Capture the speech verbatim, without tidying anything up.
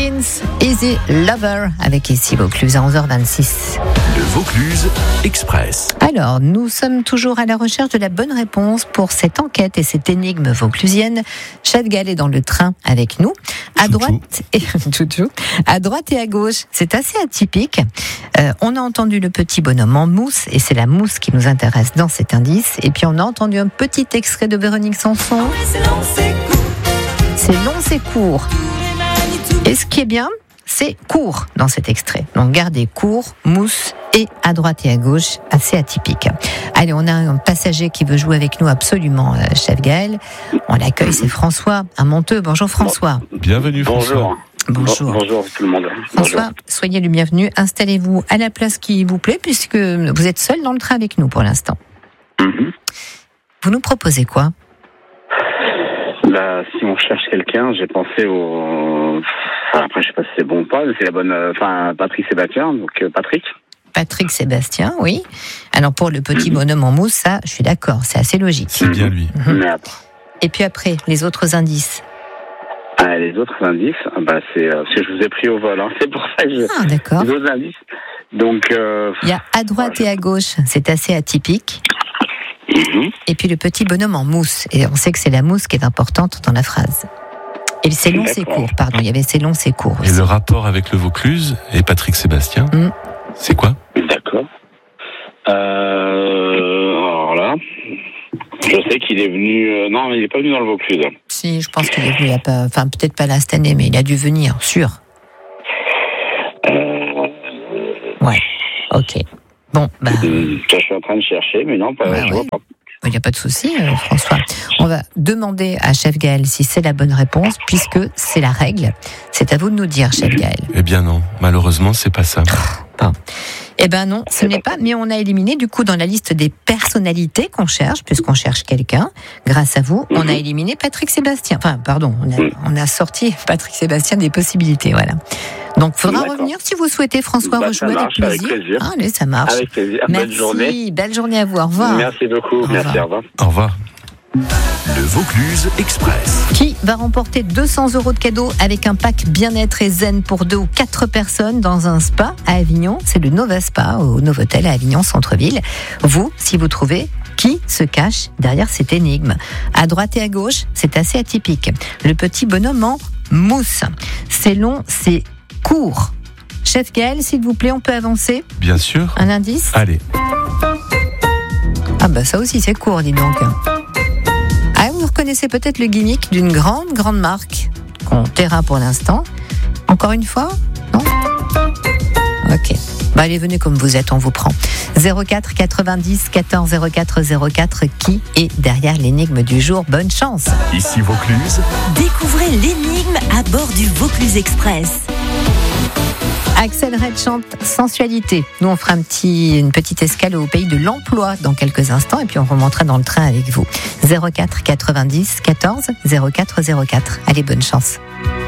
Collins, Easy Lover, avec ici Vaucluse à onze heures vingt-six. Le Vaucluse Express. Alors, nous sommes toujours à la recherche de la bonne réponse pour cette enquête et cette énigme vauclusienne. Chef Gaël est dans le train avec nous. À droite et Chouchou. À droite et à gauche, c'est assez atypique. Euh, on a entendu le petit bonhomme en mousse, et c'est la mousse qui nous intéresse dans cet indice. Et puis on a entendu un petit extrait de Véronique Sanson. C'est long, c'est court. Et ce qui est bien, c'est court dans cet extrait. Donc gardez court, mousse et à droite et à gauche, assez atypique. Allez, on a un passager qui veut jouer avec nous absolument, euh, Chef Gaël. On l'accueille, c'est François à Monteux. Bonjour François. Bienvenue François. Bonjour. Bonjour. Bonjour tout le monde. François, Bonjour. soyez le bienvenu. Installez-vous à la place qui vous plaît, puisque vous êtes seul dans le train avec nous pour l'instant. Mm-hmm. Vous nous proposez quoi ? Là, si on cherche quelqu'un, j'ai pensé au... Enfin, après, je sais pas si c'est bon ou pas, mais c'est la bonne... Enfin, Patrick Sébastien, donc euh, Patrick. Patrick Sébastien, oui. Alors pour le petit bonhomme en mousse, ça, je suis d'accord, c'est assez logique. C'est bien lui. Mhm. Mais après, Et puis après, les autres indices. ah, les autres indices, bah, c'est euh, parce que je vous ai pris au vol, hein, c'est pour ça que je... Ah, d'accord. Les autres indices, donc... Euh... Il y a à droite et à gauche, c'est assez atypique. Mm-hmm. Et puis le petit bonhomme en mousse. Et on sait que c'est la mousse qui est importante dans la phrase. Et c'est long, c'est D'accord. court, pardon. Il y avait c'est long, c'est court Et aussi. le rapport avec le Vaucluse et Patrick Sébastien, Mm. c'est quoi ? D'accord. Euh... Alors là... Je sais qu'il est venu... euh, Non, il n'est pas venu dans le Vaucluse. Si, je pense qu'il est venu, il y a pas, enfin peut-être pas là cette année, mais il a dû venir, sûr. Euh... Ouais, ok. Bon, bah, euh, Je suis en train de chercher, mais non, pas, Ouais, je ouais. vois pas. il n'y a pas de souci, euh, François. On va demander à Chef Gaël si c'est la bonne réponse, puisque c'est la règle. C'est à vous de nous dire, Chef Gaël. Eh bien non, malheureusement c'est pas ça. Bon. Eh ben non, ce n'est pas, mais on a éliminé du coup dans la liste des personnalités qu'on cherche, puisqu'on cherche quelqu'un, grâce à vous, on a éliminé Patrick Sébastien. Enfin, pardon, on a, on a sorti Patrick Sébastien des possibilités, voilà. Donc, faudra D'accord. revenir si vous souhaitez, François, Bah, ça rejouer marche, avec plaisir. avec plaisir. Ah, allez, ça marche. Avec plaisir. Merci, Bonne journée. belle journée à vous, au revoir. Merci beaucoup. Au Merci, revoir. au revoir. Au revoir. Le Vaucluse Express. Qui va remporter deux cents euros de cadeaux avec un pack bien-être et zen pour deux ou quatre personnes dans un spa à Avignon. C'est le Nova Spa au Novotel à Avignon Centre-Ville. Vous, si vous trouvez qui se cache derrière cette énigme. À droite et à gauche, c'est assez atypique. Le petit bonhomme en mousse. C'est long, c'est court. Chef Gaël, s'il vous plaît, on peut avancer. Bien sûr. Un indice ? Allez. Ah bah ça aussi c'est court, dis donc. Ah, vous reconnaissez peut-être le gimmick d'une grande, grande marque qu'on taira pour l'instant. Encore une fois ? Non ? Ok. Bah allez, venez comme vous êtes, on vous prend. zéro quatre quatre-vingt-dix quatorze zéro quatre zéro quatre, qui est derrière l'énigme du jour ? Bonne chance. Ici Vaucluse. Découvrez l'énigme à bord du Vaucluse Express. Axel Red chante Sensualité. Nous, on fera un petit, une petite escale au pays de l'emploi dans quelques instants et puis on remontera dans le train avec vous. zéro quatre quatre-vingt-dix quatorze zéro quatre zéro quatre. Allez, bonne chance.